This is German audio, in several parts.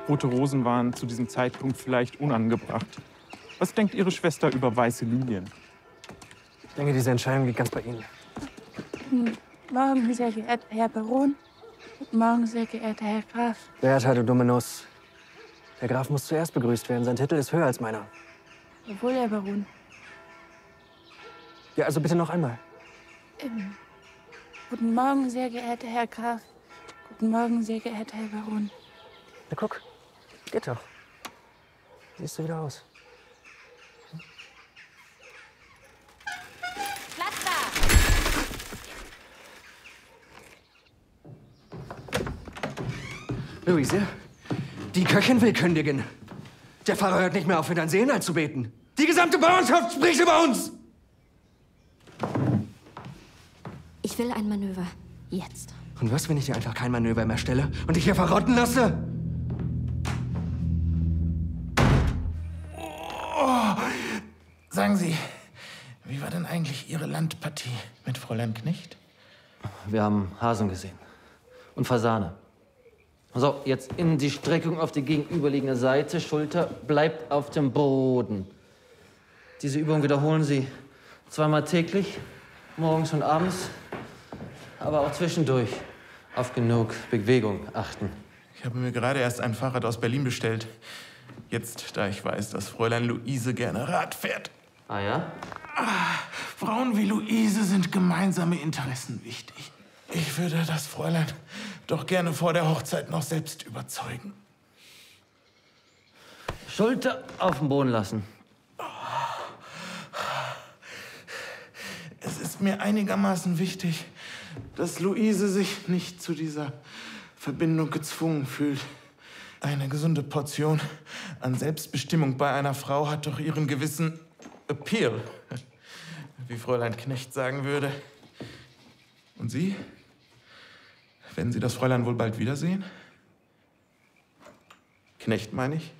Rote Rosen waren zu diesem Zeitpunkt vielleicht unangebracht. Was denkt Ihre Schwester über weiße Lilien? Ich denke, diese Entscheidung liegt ganz bei Ihnen. Guten Morgen, sehr geehrter Herr Baron. Guten Morgen, sehr geehrter Herr Graf. Bertha, du dumme Nuss. Der Graf muss zuerst begrüßt werden. Sein Titel ist höher als meiner. Jawohl, Herr Baron. Ja, also bitte noch einmal. Guten Morgen, sehr geehrter Herr Graf. Guten Morgen, sehr geehrter Herr Baron. Na guck, geht doch. Siehst du wieder aus. Platz da! Luise, die Köchin will kündigen. Der Pfarrer hört nicht mehr auf, für dein Seelen anzubeten. Die gesamte Bauernschaft spricht über uns! Ich will ein Manöver. Jetzt. Und was, wenn ich dir einfach kein Manöver mehr stelle und dich hier verrotten lasse? Oh. Sagen Sie, wie war denn eigentlich Ihre Landpartie mit Fräulein Knecht? Wir haben Hasen gesehen. Und Fasane. So, jetzt in die Streckung auf die gegenüberliegende Seite. Schulter bleibt auf dem Boden. Diese Übung wiederholen Sie zweimal täglich, morgens und abends. Aber auch zwischendurch auf genug Bewegung achten. Ich habe mir gerade erst ein Fahrrad aus Berlin bestellt. Jetzt, da ich weiß, dass Fräulein Luise gerne Rad fährt. Ah ja? Frauen wie Luise sind gemeinsame Interessen wichtig. Ich würde das Fräulein doch gerne vor der Hochzeit noch selbst überzeugen. Schulter auf den Boden lassen. Es ist mir einigermaßen wichtig, dass Luise sich nicht zu dieser Verbindung gezwungen fühlt. Eine gesunde Portion an Selbstbestimmung bei einer Frau hat doch ihren gewissen Appeal, wie Fräulein Knecht sagen würde. Und Sie? Werden Sie das Fräulein wohl bald wiedersehen? Knecht, meine ich?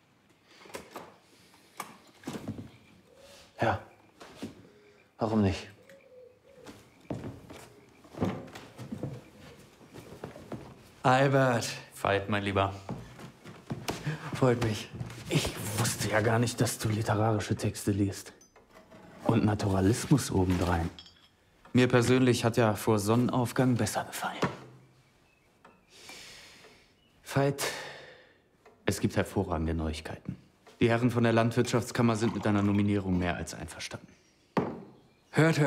Ja. Warum nicht? Albert. Veit, mein Lieber. Freut mich. Ich wusste ja gar nicht, dass du literarische Texte liest. Und Naturalismus obendrein. Mir persönlich hat ja vor Sonnenaufgang besser gefallen. Veit, es gibt hervorragende Neuigkeiten. Die Herren von der Landwirtschaftskammer sind mit deiner Nominierung mehr als einverstanden. Hört.